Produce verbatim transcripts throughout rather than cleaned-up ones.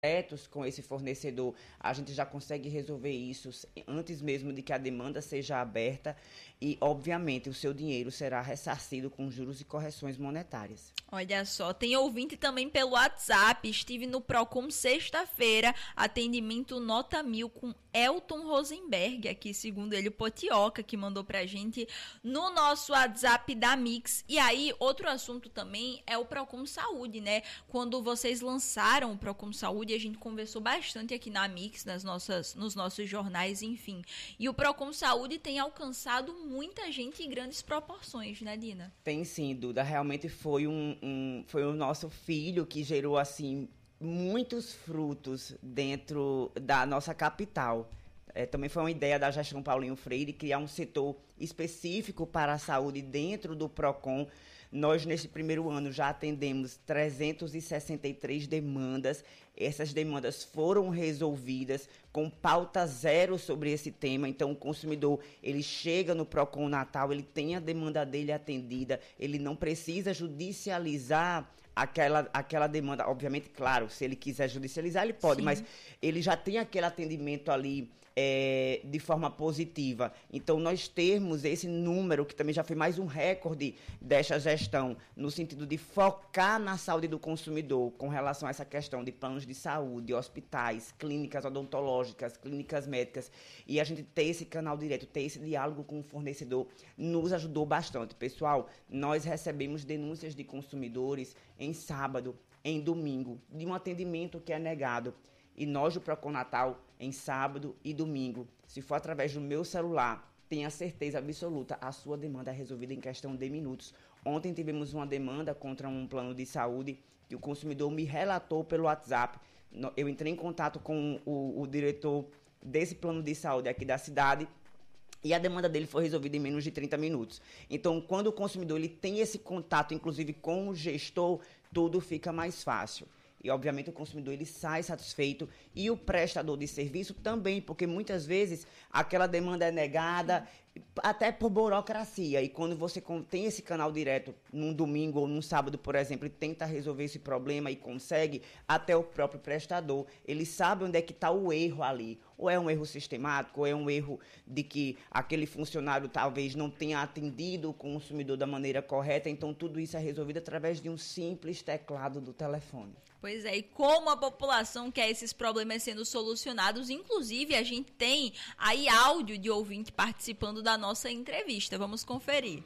diretos com esse fornecedor, a gente já consegue resolver isso antes mesmo de que a demanda seja aberta e, obviamente, o seu dinheiro será ressarcido com juros e correções monetárias. Olha só, tem ouvinte também pelo WhatsApp. Estive no Procon sexta-feira, atendimento nota mil com Elton Rosenberg, aqui segundo ele o Potioca, que mandou pra gente no nosso WhatsApp da Mix. E aí, outro assunto também é o Procon Saúde, né? Quando vocês lançaram o Procon Saúde, a gente conversou bastante aqui na Mix, nas nossas, nos nossos jornais, enfim. E o Procon Saúde tem alcançado muita gente em grandes proporções, né, Dina? Tem sim, Duda. Realmente foi um, um foi o nosso filho que gerou, assim, muitos frutos dentro da nossa capital. É, também foi uma ideia da gestão Paulinho Freire criar um setor específico para a saúde dentro do Procon. Nós, neste primeiro ano, já atendemos trezentas e sessenta e três demandas. Essas demandas foram resolvidas com pauta zero sobre esse tema. Então, o consumidor, ele chega no Procon Natal, ele tem a demanda dele atendida, ele não precisa judicializar aquela, aquela demanda. Obviamente, claro, se ele quiser judicializar, ele pode, Sim. mas ele já tem aquele atendimento ali é, de forma positiva. Então, nós termos esse número, que também já foi mais um recorde desta gestão, no sentido de focar na saúde do consumidor com relação a essa questão de planos de saúde, hospitais, clínicas odontológicas, clínicas médicas, e a gente ter esse canal direto, ter esse diálogo com o fornecedor, nos ajudou bastante. Pessoal, nós recebemos denúncias de consumidores em sábado, em domingo, de um atendimento que é negado. E nós do Procon Natal, em sábado e domingo, se for através do meu celular, tenha certeza absoluta, a sua demanda é resolvida em questão de minutos. Ontem tivemos uma demanda contra um plano de saúde que o consumidor me relatou pelo WhatsApp. Eu entrei em contato com o, o diretor desse plano de saúde aqui da cidade e a demanda dele foi resolvida em menos de trinta minutos. Então, quando o consumidor ele tem esse contato, inclusive com o gestor, tudo fica mais fácil. E, obviamente, o consumidor ele sai satisfeito e o prestador de serviço também, porque muitas vezes aquela demanda é negada até por burocracia. E quando você tem esse canal direto num domingo ou num sábado, por exemplo, e tenta resolver esse problema e consegue, até o próprio prestador, ele sabe onde é que está o erro ali. Ou é um erro sistemático, ou é um erro de que aquele funcionário talvez não tenha atendido o consumidor da maneira correta. Então, tudo isso é resolvido através de um simples teclado do telefone. Pois é, e como a população quer esses problemas sendo solucionados, inclusive a gente tem aí áudio de ouvinte participando da nossa entrevista. Vamos conferir.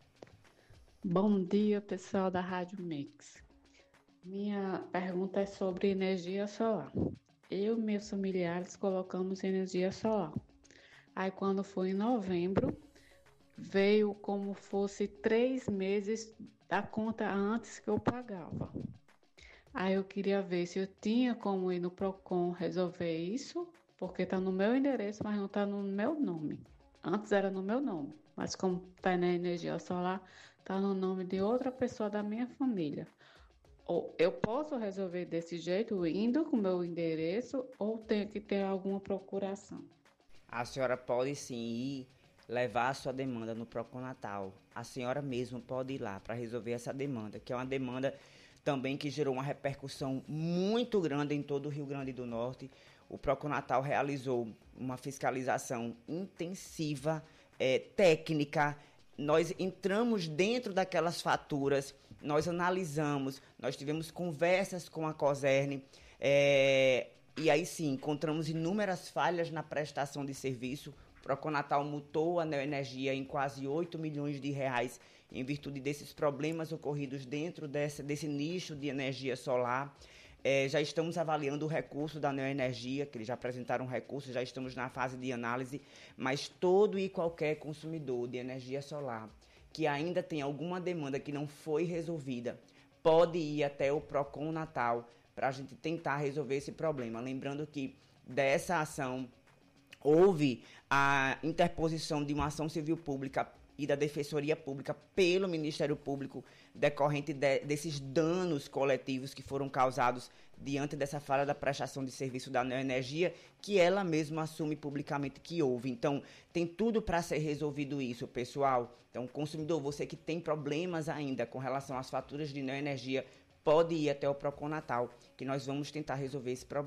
Bom dia, pessoal da Rádio Mix. Minha pergunta é sobre energia solar. Eu e meus familiares colocamos energia solar. Aí quando foi em novembro, veio como fosse três meses da conta antes que eu pagava. Aí eu queria ver se eu tinha como ir no Procon resolver isso, porque está no meu endereço, mas não está no meu nome. Antes era no meu nome, mas como está na energia solar, está no nome de outra pessoa da minha família. Ou eu posso resolver desse jeito, indo com o meu endereço, ou tenho que ter alguma procuração? A senhora pode sim ir levar a sua demanda no Procon Natal. A senhora mesmo pode ir lá para resolver essa demanda, que é uma demanda também que gerou uma repercussão muito grande em todo o Rio Grande do Norte. O Procon Natal realizou uma fiscalização intensiva, é, técnica. Nós entramos dentro daquelas faturas, nós analisamos, nós tivemos conversas com a COSERN, é, e aí sim, encontramos inúmeras falhas na prestação de serviço. O Procon Natal multou a Neoenergia em quase oito milhões de reais em virtude desses problemas ocorridos dentro desse, desse nicho de energia solar. É, já estamos avaliando o recurso da Neoenergia, que eles já apresentaram um recurso, já estamos na fase de análise, mas todo e qualquer consumidor de energia solar que ainda tem alguma demanda que não foi resolvida, pode ir até o Procon Natal para a gente tentar resolver esse problema. Lembrando que dessa ação houve a interposição de uma ação civil pública e da Defensoria Pública pelo Ministério Público decorrente de, desses danos coletivos que foram causados diante dessa falha da prestação de serviço da Neoenergia, que ela mesma assume publicamente que houve. Então, tem tudo para ser resolvido isso, pessoal. Então, consumidor, você que tem problemas ainda com relação às faturas de Neoenergia, pode ir até o Procon Natal, que nós vamos tentar resolver esse problema.